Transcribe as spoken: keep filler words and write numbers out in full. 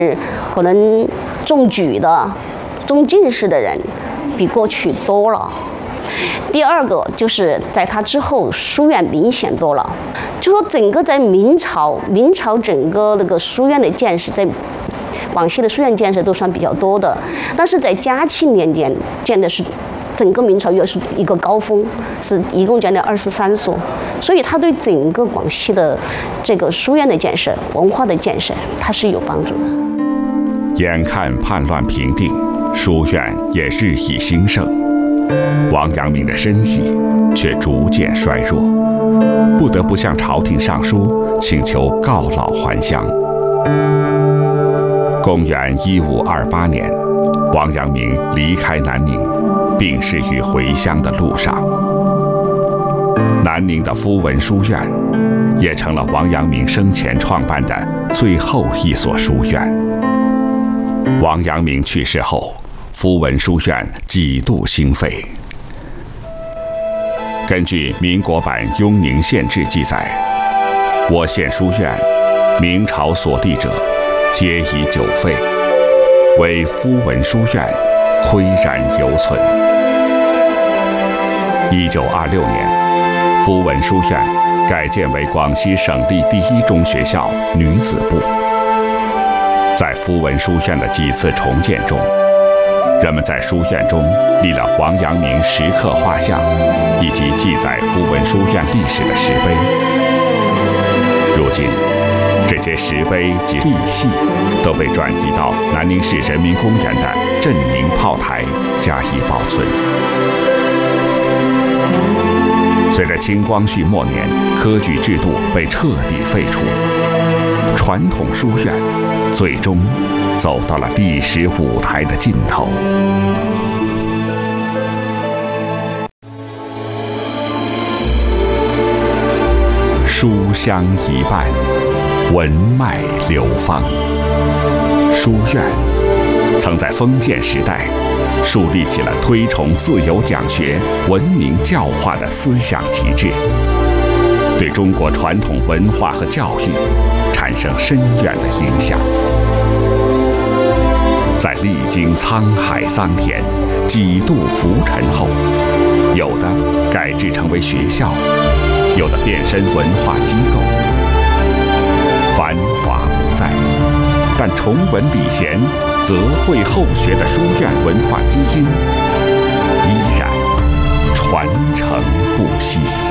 可能中举的、中进士的人比过去多了。第二个就是在他之后，书院明显多了。就说整个在明朝，明朝整个那个书院的建设，在广西的书院建设都算比较多的，但是在嘉庆年间建的是整个明朝又是一个高峰，是一共建了二十三所，所以它对整个广西的这个书院的建设、文化的建设，它是有帮助的。 眼看叛乱平定，书院也日益兴盛，王阳明的身体却逐渐衰弱，不得不向朝廷上书请求告老还乡。公元一五二八年，王阳明离开南宁，病逝于回乡的路上。南宁的夫文书院也成了王阳明生前创办的最后一所书院。王阳明去世后，夫文书院几度兴废。根据民国版《雍宁县志》记载，我县书院明朝所立者皆已久废，唯夫文书院岿然犹存。一九二六年，夫文书院改建为广西省立第一中学校女子部。在夫文书院的几次重建中，人们在书院中立了王阳明石刻画像，以及记载夫文书院历史的石碑。如今，这些石碑及立系都被转移到南宁市人民公园的镇宁炮台加以保存。随着清光绪末年科举制度被彻底废除，传统书院最终走到了历史舞台的尽头。书香一半，文脉流芳。书院曾在封建时代树立起了推崇自由讲学、文明教化的思想旗帜，对中国传统文化和教育产生深远的影响。在历经沧海桑田、几度浮沉后，有的改制成为学校，有的变身文化机构。繁华不再，但崇文理贤、泽惠后学的书院文化基因依然传承不息。